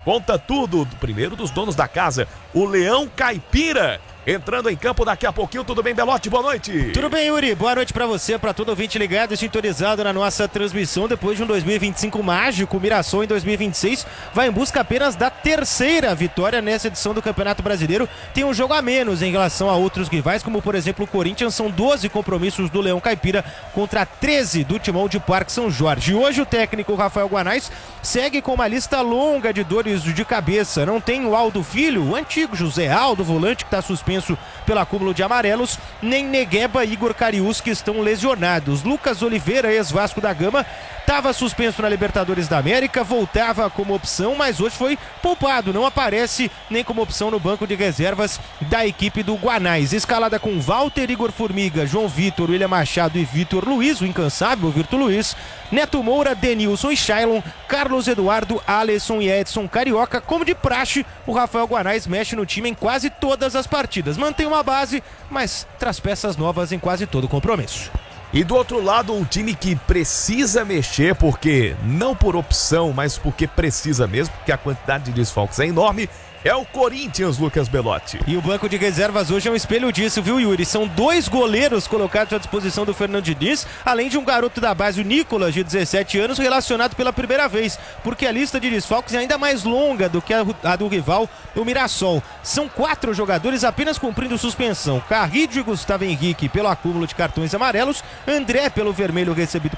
conta tudo. Primeiro dos donos da casa, o Leão Caipira. Entrando em campo daqui a pouquinho. Tudo bem, Belotti? Boa noite. Tudo bem, Yuri? Boa noite pra você, pra todo ouvinte ligado e sintonizado na nossa transmissão. Depois de um 2025 mágico, o Mirassol em 2026 vai em busca apenas da terceira vitória nessa edição do Campeonato Brasileiro. Tem um jogo a menos em relação a outros rivais, como por exemplo o Corinthians. São 12 compromissos do Leão Caipira contra 13 do Timão de Parque São Jorge. E hoje o técnico Rafael Guanais segue com uma lista longa de dores de cabeça. Não tem o Aldo Filho, o antigo José Aldo, volante que está suspenso pelo acúmulo de amarelos, nem Negueba e Igor Cariús, que estão lesionados. Lucas Oliveira, ex-Vasco da Gama, estava suspenso na Libertadores da América, voltava como opção, mas hoje foi poupado, não aparece nem como opção no banco de reservas da equipe do Guanais. Escalada com Walter, Igor Formiga, João Vitor, William Machado e Vitor Luiz, o incansável Vitor Luiz, Neto Moura, Denilson e Shailon, Carlos Eduardo, Alisson e Edson Carioca. Como de praxe, o Rafael Guanais mexe no time em quase todas as partidas. Mantém uma base, mas traz peças novas em quase todo o compromisso. E do outro lado, um time que precisa mexer, porque não por opção, mas porque precisa mesmo, porque a quantidade de desfalques é enorme, é o Corinthians, Lucas Belotti. E o banco de reservas hoje é um espelho disso, viu, Yuri? São 2 goleiros colocados à disposição do Fernando Diniz, além de um garoto da base, o Nicolas, de 17 anos, relacionado pela primeira vez, porque a lista de desfalques é ainda mais longa do que a do rival, o Mirassol. São 4 jogadores apenas cumprindo suspensão: Carrillo e Gustavo Henrique pelo acúmulo de cartões amarelos, André pelo vermelho recebido